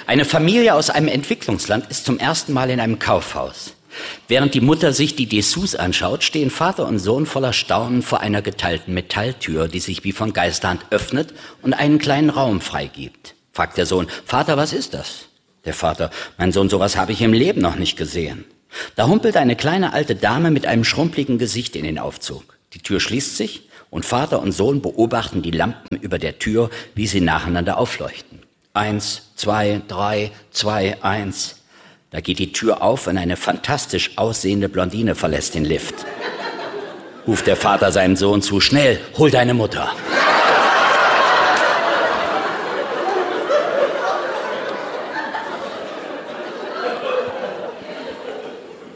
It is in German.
Eine Familie aus einem Entwicklungsland ist zum ersten Mal in einem Kaufhaus. Während die Mutter sich die Dessous anschaut, stehen Vater und Sohn voller Staunen vor einer geteilten Metalltür, die sich wie von Geisterhand öffnet und einen kleinen Raum freigibt. Fragt der Sohn: Vater, was ist das? Der Vater: Mein Sohn, sowas habe ich im Leben noch nicht gesehen. Da humpelt eine kleine alte Dame mit einem schrumpeligen Gesicht in den Aufzug. Die Tür schließt sich und Vater und Sohn beobachten die Lampen über der Tür, wie sie nacheinander aufleuchten. 1, 2, 3, 2, 1. Da geht die Tür auf und eine fantastisch aussehende Blondine verlässt den Lift. Ruft der Vater seinem Sohn zu: Schnell, hol deine Mutter.